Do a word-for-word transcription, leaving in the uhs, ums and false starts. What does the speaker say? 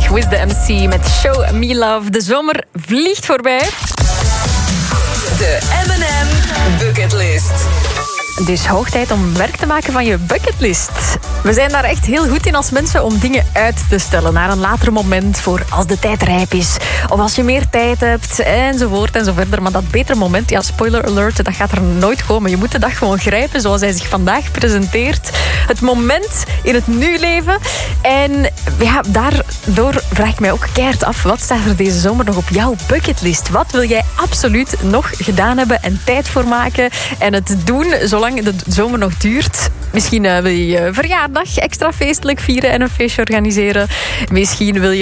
Wiz de M C met Show Me Love. De zomer vliegt voorbij. De M en M Bucketlist. Het is hoog tijd om werk te maken van je bucketlist. We zijn daar echt heel goed in als mensen om dingen uit te stellen naar een later moment, voor als de tijd rijp is of als je meer tijd hebt enzovoort en zo verder. Maar dat betere moment, ja, spoiler alert, dat gaat er nooit komen. Je moet de dag gewoon grijpen zoals hij zich vandaag presenteert. Het moment in het nu leven. En ja, daardoor vraag ik mij ook keihard af, wat staat er deze zomer nog op jouw bucketlist? Wat wil jij absoluut nog gedaan hebben en tijd voor maken en het doen zolang de zomer nog duurt? Misschien uh, wil je je verjaardag extra feestelijk vieren en een feestje organiseren. Misschien wil je